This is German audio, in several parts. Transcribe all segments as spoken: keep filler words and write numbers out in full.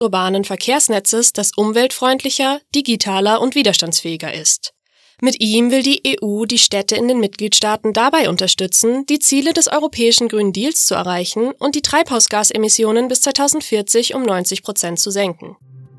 urbanen Verkehrsnetzes, das umweltfreundlicher, digitaler und widerstandsfähiger ist. Mit ihm will die E U die Städte in den Mitgliedstaaten dabei unterstützen, die Ziele des Europäischen Grünen Deals zu erreichen und die Treibhausgasemissionen bis zweitausendvierzig um neunzig Prozent zu senken.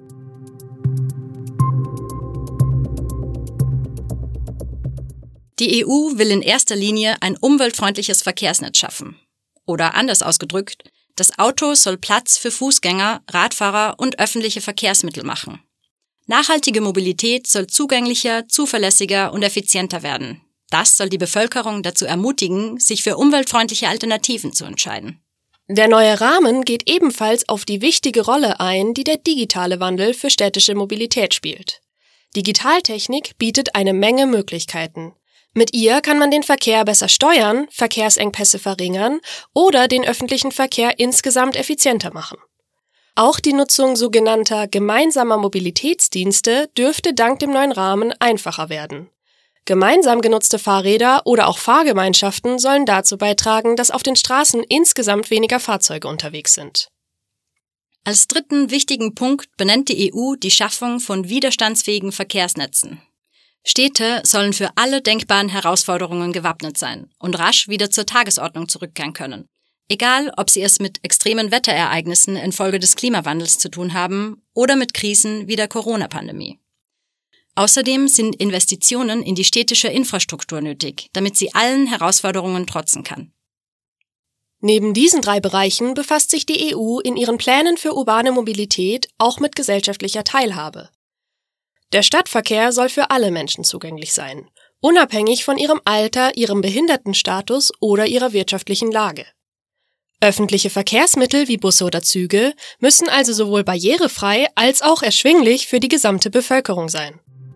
Die E U will in erster Linie ein umweltfreundliches Verkehrsnetz schaffen. Oder anders ausgedrückt, das Auto soll Platz für Fußgänger, Radfahrer und öffentliche Verkehrsmittel machen. Nachhaltige Mobilität soll zugänglicher, zuverlässiger und effizienter werden. Das soll die Bevölkerung dazu ermutigen, sich für umweltfreundliche Alternativen zu entscheiden. Der neue Rahmen geht ebenfalls auf die wichtige Rolle ein, die der digitale Wandel für städtische Mobilität spielt. Digitaltechnik bietet eine Menge Möglichkeiten. Mit ihr kann man den Verkehr besser steuern, Verkehrsengpässe verringern oder den öffentlichen Verkehr insgesamt effizienter machen. Auch die Nutzung sogenannter gemeinsamer Mobilitätsdienste dürfte dank dem neuen Rahmen einfacher werden. Gemeinsam genutzte Fahrräder oder auch Fahrgemeinschaften sollen dazu beitragen, dass auf den Straßen insgesamt weniger Fahrzeuge unterwegs sind. Als dritten wichtigen Punkt benennt die E U die Schaffung von widerstandsfähigen Verkehrsnetzen. Städte sollen für alle denkbaren Herausforderungen gewappnet sein und rasch wieder zur Tagesordnung zurückkehren können. Egal, ob sie es mit extremen Wetterereignissen infolge des Klimawandels zu tun haben oder mit Krisen wie der Corona-Pandemie. Außerdem sind Investitionen in die städtische Infrastruktur nötig, damit sie allen Herausforderungen trotzen kann. Neben diesen drei Bereichen befasst sich die E U in ihren Plänen für urbane Mobilität auch mit gesellschaftlicher Teilhabe. Der Stadtverkehr soll für alle Menschen zugänglich sein, unabhängig von ihrem Alter, ihrem Behindertenstatus oder ihrer wirtschaftlichen Lage. Öffentliche Verkehrsmittel wie Busse oder Züge müssen also sowohl barrierefrei als auch erschwinglich für die gesamte Bevölkerung sein.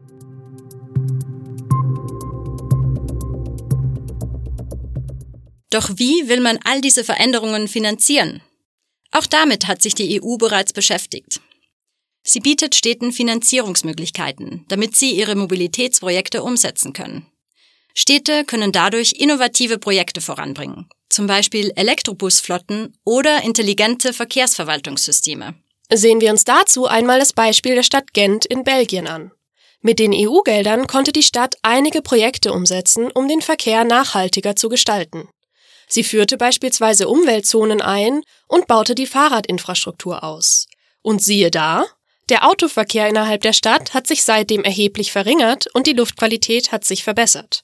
Doch wie will man all diese Veränderungen finanzieren? Auch damit hat sich die E U bereits beschäftigt. Sie bietet Städten Finanzierungsmöglichkeiten, damit sie ihre Mobilitätsprojekte umsetzen können. Städte können dadurch innovative Projekte voranbringen, zum Beispiel Elektrobusflotten oder intelligente Verkehrsverwaltungssysteme. Sehen wir uns dazu einmal das Beispiel der Stadt Gent in Belgien an. Mit den E U-Geldern konnte die Stadt einige Projekte umsetzen, um den Verkehr nachhaltiger zu gestalten. Sie führte beispielsweise Umweltzonen ein und baute die Fahrradinfrastruktur aus. Und siehe da, der Autoverkehr innerhalb der Stadt hat sich seitdem erheblich verringert und die Luftqualität hat sich verbessert.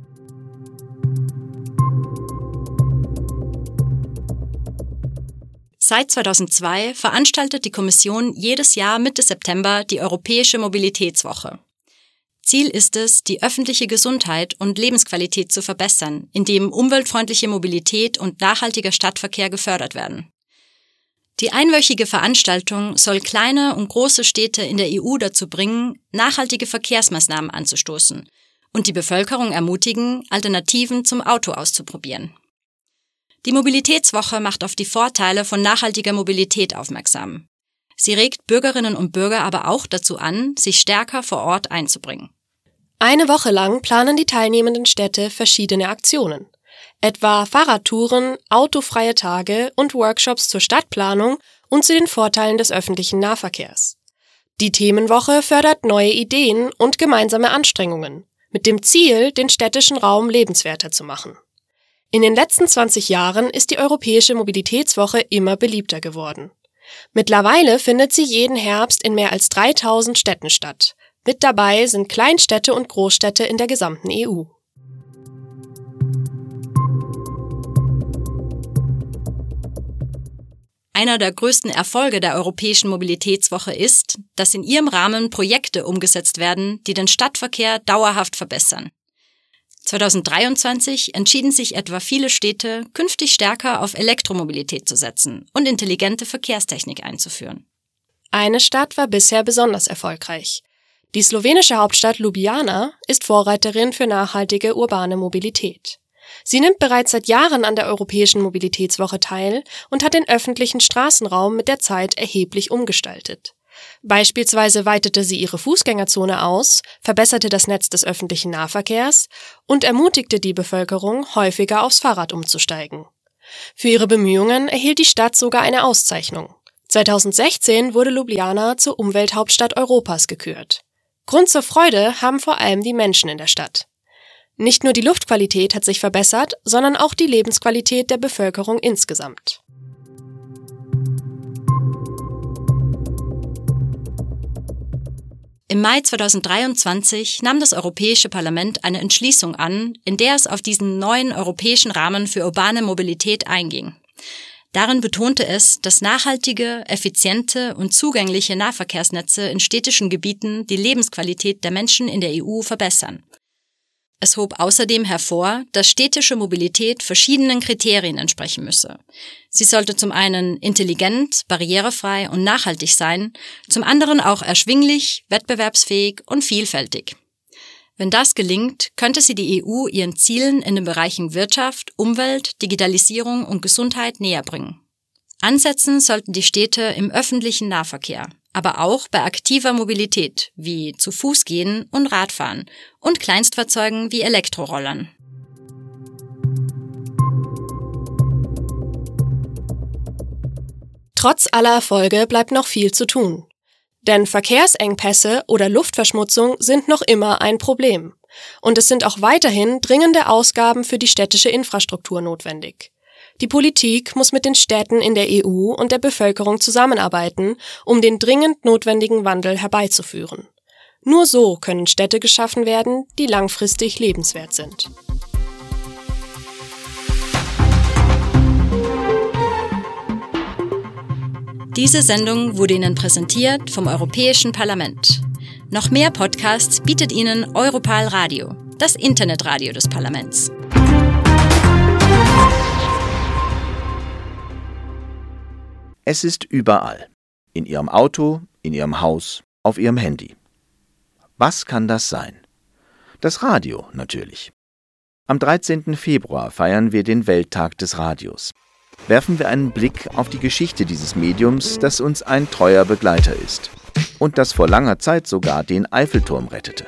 Seit zweitausendzwei veranstaltet die Kommission jedes Jahr Mitte September die Europäische Mobilitätswoche. Ziel ist es, die öffentliche Gesundheit und Lebensqualität zu verbessern, indem umweltfreundliche Mobilität und nachhaltiger Stadtverkehr gefördert werden. Die einwöchige Veranstaltung soll kleine und große Städte in der E U dazu bringen, nachhaltige Verkehrsmaßnahmen anzustoßen und die Bevölkerung ermutigen, Alternativen zum Auto auszuprobieren. Die Mobilitätswoche macht auf die Vorteile von nachhaltiger Mobilität aufmerksam. Sie regt Bürgerinnen und Bürger aber auch dazu an, sich stärker vor Ort einzubringen. Eine Woche lang planen die teilnehmenden Städte verschiedene Aktionen. Etwa Fahrradtouren, autofreie Tage und Workshops zur Stadtplanung und zu den Vorteilen des öffentlichen Nahverkehrs. Die Themenwoche fördert neue Ideen und gemeinsame Anstrengungen, mit dem Ziel, den städtischen Raum lebenswerter zu machen. In den letzten zwanzig Jahren ist die Europäische Mobilitätswoche immer beliebter geworden. Mittlerweile findet sie jeden Herbst in mehr als dreitausend Städten statt. Mit dabei sind Kleinstädte und Großstädte in der gesamten E U. Einer der größten Erfolge der Europäischen Mobilitätswoche ist, dass in ihrem Rahmen Projekte umgesetzt werden, die den Stadtverkehr dauerhaft verbessern. zweitausenddreiundzwanzig entschieden sich etwa viele Städte, künftig stärker auf Elektromobilität zu setzen und intelligente Verkehrstechnik einzuführen. Eine Stadt war bisher besonders erfolgreich. Die slowenische Hauptstadt Ljubljana ist Vorreiterin für nachhaltige urbane Mobilität. Sie nimmt bereits seit Jahren an der Europäischen Mobilitätswoche teil und hat den öffentlichen Straßenraum mit der Zeit erheblich umgestaltet. Beispielsweise weitete sie ihre Fußgängerzone aus, verbesserte das Netz des öffentlichen Nahverkehrs und ermutigte die Bevölkerung, häufiger aufs Fahrrad umzusteigen. Für ihre Bemühungen erhielt die Stadt sogar eine Auszeichnung. zweitausendsechzehn wurde Ljubljana zur Umwelthauptstadt Europas gekürt. Grund zur Freude haben vor allem die Menschen in der Stadt. Nicht nur die Luftqualität hat sich verbessert, sondern auch die Lebensqualität der Bevölkerung insgesamt. Im Mai zweitausenddreiundzwanzig nahm das Europäische Parlament eine Entschließung an, in der es auf diesen neuen europäischen Rahmen für urbane Mobilität einging. Darin betonte es, dass nachhaltige, effiziente und zugängliche Nahverkehrsnetze in städtischen Gebieten die Lebensqualität der Menschen in der E U verbessern. Es hob außerdem hervor, dass städtische Mobilität verschiedenen Kriterien entsprechen müsse. Sie sollte zum einen intelligent, barrierefrei und nachhaltig sein, zum anderen auch erschwinglich, wettbewerbsfähig und vielfältig. Wenn das gelingt, könnte sie die E U ihren Zielen in den Bereichen Wirtschaft, Umwelt, Digitalisierung und Gesundheit näher bringen. Ansetzen sollten die Städte im öffentlichen Nahverkehr, aber auch bei aktiver Mobilität wie zu Fuß gehen und Radfahren und Kleinstfahrzeugen wie Elektrorollern. Trotz aller Erfolge bleibt noch viel zu tun. Denn Verkehrsengpässe oder Luftverschmutzung sind noch immer ein Problem. Und es sind auch weiterhin dringende Ausgaben für die städtische Infrastruktur notwendig. Die Politik muss mit den Städten in der E U und der Bevölkerung zusammenarbeiten, um den dringend notwendigen Wandel herbeizuführen. Nur so können Städte geschaffen werden, die langfristig lebenswert sind. Diese Sendung wurde Ihnen präsentiert vom Europäischen Parlament. Noch mehr Podcasts bietet Ihnen Europal Radio, das Internetradio des Parlaments. Es ist überall. In Ihrem Auto, in Ihrem Haus, auf Ihrem Handy. Was kann das sein? Das Radio natürlich. Am dreizehnten Februar feiern wir den Welttag des Radios. Werfen wir einen Blick auf die Geschichte dieses Mediums, das uns ein treuer Begleiter ist und das vor langer Zeit sogar den Eiffelturm rettete.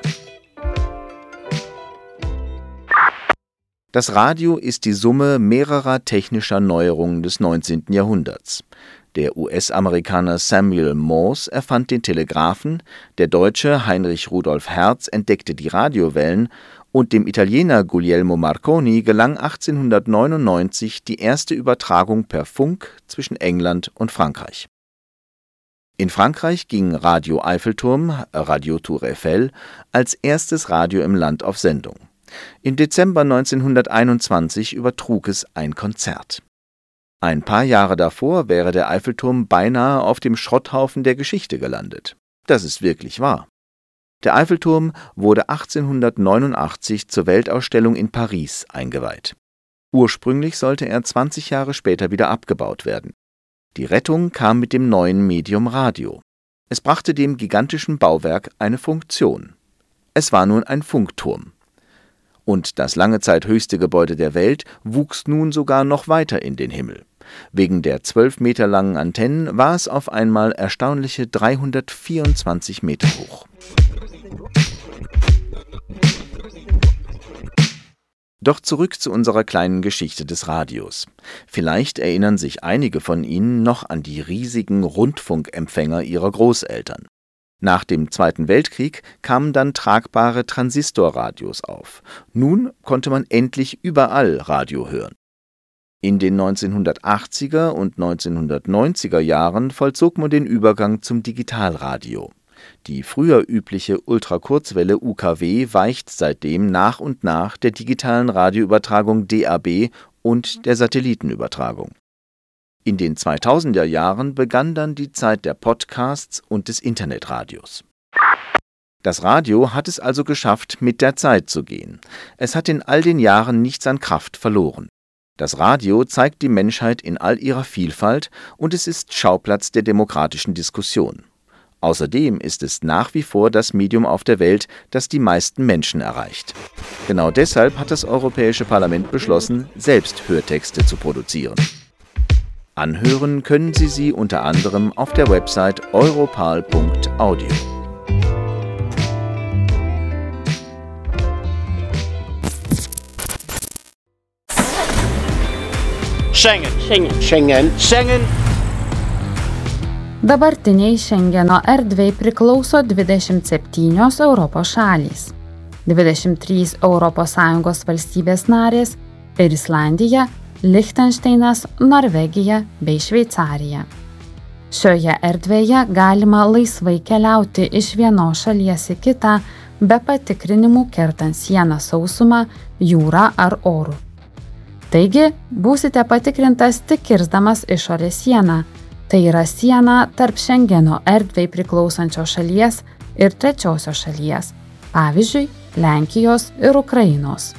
Das Radio ist die Summe mehrerer technischer Neuerungen des neunzehnten Jahrhunderts. Der U S-Amerikaner Samuel Morse erfand den Telegraphen, der Deutsche Heinrich Rudolf Hertz entdeckte die Radiowellen und dem Italiener Guglielmo Marconi gelang achtzehnhundertneunundneunzig die erste Übertragung per Funk zwischen England und Frankreich. In Frankreich ging Radio Eiffelturm, Radio Tour Eiffel, als erstes Radio im Land auf Sendung. Im Dezember neunzehnhunderteinundzwanzig übertrug es ein Konzert. Ein paar Jahre davor wäre der Eiffelturm beinahe auf dem Schrotthaufen der Geschichte gelandet. Das ist wirklich wahr. Der Eiffelturm wurde achtzehnhundertneunundachtzig zur Weltausstellung in Paris eingeweiht. Ursprünglich sollte er zwanzig Jahre später wieder abgebaut werden. Die Rettung kam mit dem neuen Medium Radio. Es brachte dem gigantischen Bauwerk eine Funktion. Es war nun ein Funkturm. Und das lange Zeit höchste Gebäude der Welt wuchs nun sogar noch weiter in den Himmel. Wegen der zwölf Meter langen Antennen war es auf einmal erstaunliche dreihundertvierundzwanzig Meter hoch. Doch zurück zu unserer kleinen Geschichte des Radios. Vielleicht erinnern sich einige von Ihnen noch an die riesigen Rundfunkempfänger ihrer Großeltern. Nach dem Zweiten Weltkrieg kamen dann tragbare Transistorradios auf. Nun konnte man endlich überall Radio hören. In den neunzehnhundertachtziger und neunzehnhundertneunziger Jahren vollzog man den Übergang zum Digitalradio. Die früher übliche Ultrakurzwelle U K W weicht seitdem nach und nach der digitalen Radioübertragung D A B und der Satellitenübertragung. In den zweitausender Jahren begann dann die Zeit der Podcasts und des Internetradios. Das Radio hat es also geschafft, mit der Zeit zu gehen. Es hat in all den Jahren nichts an Kraft verloren. Das Radio zeigt die Menschheit in all ihrer Vielfalt und es ist Schauplatz der demokratischen Diskussion. Außerdem ist es nach wie vor das Medium auf der Welt, das die meisten Menschen erreicht. Genau deshalb hat das Europäische Parlament beschlossen, selbst Hörtexte zu produzieren. Anhören können Sie sie unter anderem auf der Website europal punkt audio. Schengen. Schengen. Schengen. Schengen. Dabartiniai Šengeno erdvei priklauso dvidešimt septynios Europos šalys, dvidešimt trys Europos Sąjungos valstybės narės ir Islandija, Lichtenšteinas, Norvegija bei Šveicarija. Šioje erdvėje galima laisvai keliauti iš vienos šalies į kitą be patikrinimų kertant sieną sausumą, jūrą ar oru. Taigi, būsite patikrintas tik kirsdamas išorės sieną, tai yra siena tarp Šengeno erdvei priklausančios šalies ir trečiosios šalies, pavyzdžiui, Lenkijos ir Ukrainos.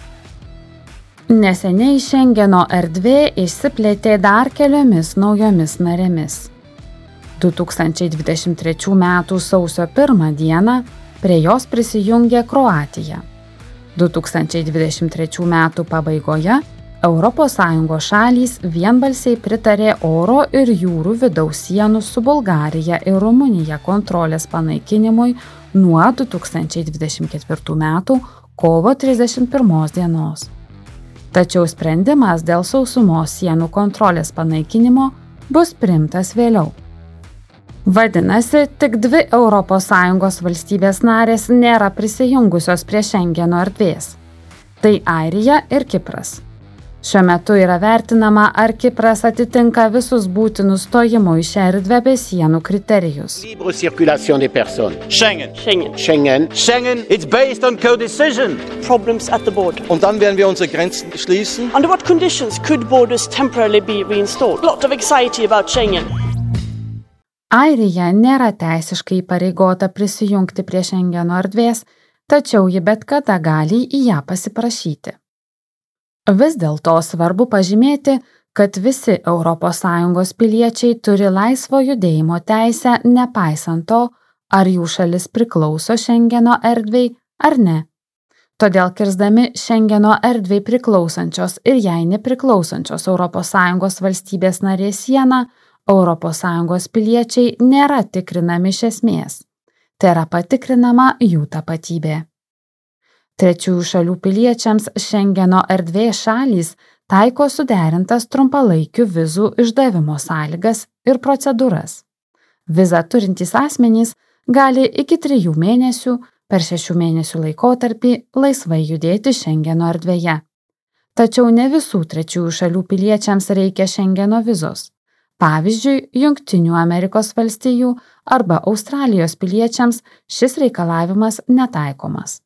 Neseniai Šengeno erdvė išsiplėtė dar keliomis naujomis narėmis. du tūkstančiai dvidešimt trečių metų sausio pirmą dieną prie jos prisijungė Kroatija. du tūkstančiai dvidešimt trečių metų pabaigoje Europos Sąjungos šalys vienbalsiai pritarė oro ir jūrų vidaus sienų su Bulgarija ir Rumunija kontrolės panaikinimui nuo du tūkstančiai dvidešimt ketvirtų metų kovo trisdešimt pirmos dienos. Tačiau sprendimas dėl sausumos sienų kontrolės panaikinimo bus priimtas vėliau. Vadinasi, tik dvi Europos Sąjungos valstybės narės nėra prisijungusios prie Šengeno erdvės. Tai Airija ir Kipras. Šiuo metu yra vertinama, ar Kipras atitinka visus būtinus stojimo į šią erdvę be sienų kriterijus. Libre circulation des personnes. Schengen. Schengen. Schengen. Schengen, it's based on co-decision. Problems at the border. Und dann werden wir unsere Grenzen schließen. Under what conditions could borders temporarily be reinstalled? A lot of anxiety about Schengen. Airija nėra teisiškai įpareigota prisijungti prie Šengeno erdvės, tačiau ji bet kada gali į ją pasiprašyti. Vis dėlto svarbu pažymėti, kad visi Europos Sąjungos piliečiai turi laisvo judėjimo teisę nepaisant to, ar jų šalis priklauso Šengeno erdvei ar ne. Todėl kirsdami Šengeno erdvei priklausančios ir jai nepriklausančios Europos Sąjungos valstybės narės sieną, Europos Sąjungos piliečiai nėra tikrinami iš esmės. Tai yra patikrinama jų tapatybė. Trečiųjų šalių piliečiams Šengeno erdvės šalys taiko suderintas trumpalaikių vizų išdavimo sąlygas ir procedūras. Vizą turintys asmenys gali iki trijų mėnesių per šešių mėnesių laikotarpį laisvai judėti Šengeno erdvėje. Tačiau ne visų trečiųjų šalių piliečiams reikia Šengeno vizos. Pavyzdžiui, Jungtinių Amerikos valstijų arba Australijos piliečiams šis reikalavimas netaikomas.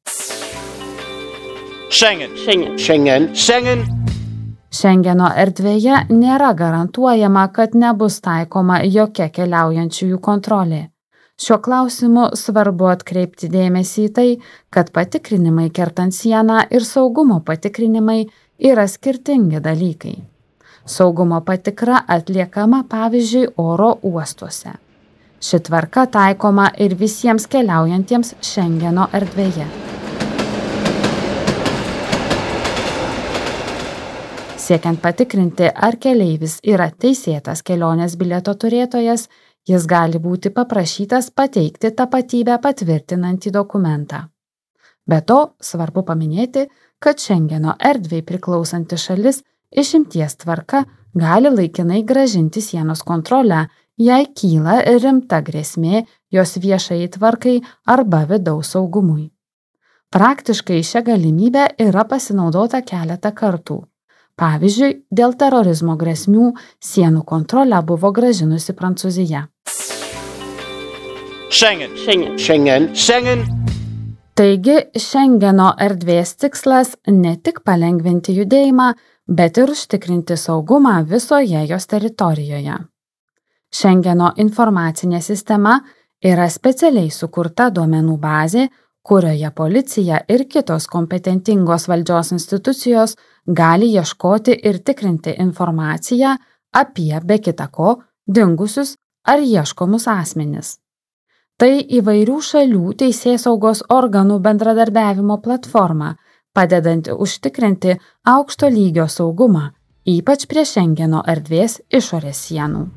Schengen. Schengen. Schengen. Schengen. Šengeno erdvėje nėra garantuojama, kad nebus taikoma jokia keliaujančiųjų kontrolė. Šiuo klausimu svarbu atkreipti dėmesį į tai, kad patikrinimai kertant sieną ir saugumo patikrinimai yra skirtingi dalykai. Saugumo patikra atliekama pavyzdžiui oro uostuose. Ši tvarka taikoma ir visiems keliaujantiems Šengeno erdvėje. Siekiant patikrinti, ar keleivis yra teisėtas kelionės bilieto turėtojas, jis gali būti paprašytas pateikti tapatybę patvirtinantį dokumentą. Be to, svarbu paminėti, kad Šengeno erdvei priklausanti šalis išimties tvarka gali laikinai grąžinti sienos kontrolę, jei kyla rimta grėsmė jos viešai tvarkai arba vidaus saugumui. Praktiškai šią galimybę yra pasinaudota keletą kartų. Pavyzdžiui, dėl terorizmo grėsmių sienų kontrolę buvo grąžinusi Prancūzija. Schengen. Schengen. Schengen. Schengen. Taigi, Šengeno erdvės tikslas ne tik palengvinti judėjimą, bet ir užtikrinti saugumą visoje jos teritorijoje. Šengeno informacinė sistema yra specialiai sukurta duomenų bazė, kurioje policija ir kitos kompetentingos valdžios institucijos gali ieškoti ir tikrinti informaciją apie, be kita ko, dingusius ar ieškomus asmenis. Tai įvairių šalių teisėsaugos organų bendradarbiavimo platforma, padedanti užtikrinti aukšto lygio saugumą, ypač prie Šengeno erdvės išorės sienų.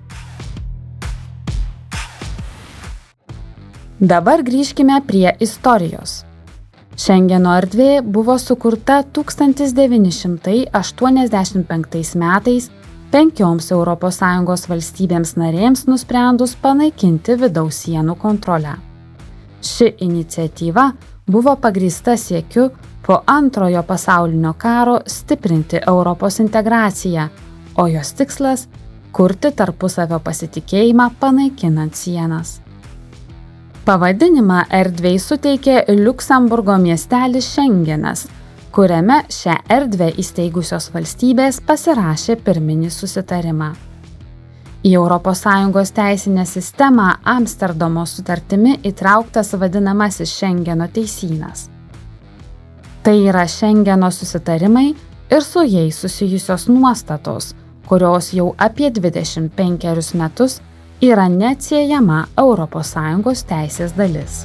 Dabar grįžkime prie istorijos. Šengeno erdvė buvo sukurta tūkstantis devyni šimtai aštuoniasdešimt penktais metais penkioms Europos Sąjungos valstybėms narėms nusprendus panaikinti vidaus sienų kontrolę. Ši iniciatyva buvo pagrįsta siekiu po antrojo pasaulinio karo stiprinti Europos integraciją, o jos tikslas – kurti tarpusavio pasitikėjimą panaikinant sienas. Pavadinimą erdvei suteikė Liuksemburgo miestelis Šengenas, kuriame šią erdvę įsteigusios valstybės pasirašė pirminį susitarimą. Į Europos Sąjungos teisinę sistemą Amsterdamo sutartimi įtrauktas vadinamasis Šengeno teisynas. Tai yra Šengeno susitarimai ir su jais susijusios nuostatos, kurios jau apie dvidešimt penkerius metus yra neatsiejama Europos Sąjungos teisės dalis.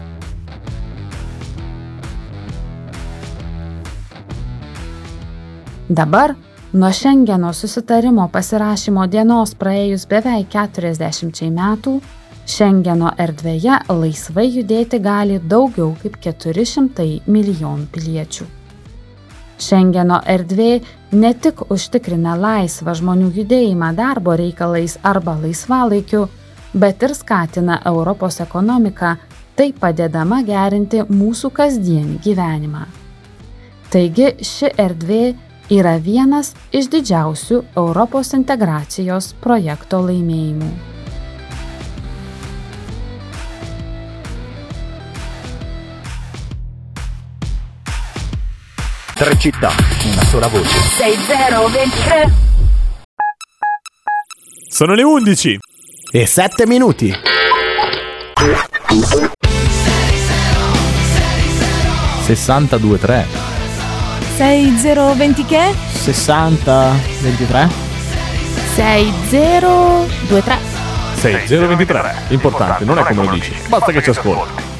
Dabar, nuo Šengeno susitarimo pasirašymo dienos praėjus beveik keturiasdešimčiai metų, Šengeno erdvėje laisvai judėti gali daugiau kaip keturi šimtai milijonų piliečių. Šengeno erdvė ne tik užtikrina laisvą žmonių judėjimą darbo reikalais arba laisvalaikiu, bet ir skatina Europos ekonomiką, taip padėdama gerinti mūsų kasdienį gyvenimą. Taigi ši erdvė yra vienas iš didžiausių Europos integracijos projekto laimėjimų. Tre città, una sola voce. sei zero ventitré. Sono le undici e sette minuti. sessantadue tre. sei zero venti che? sessanta ventitré. sei zero due tre. sei zero ventitré. Importante, non è come lo dici, basta che ci ascolti.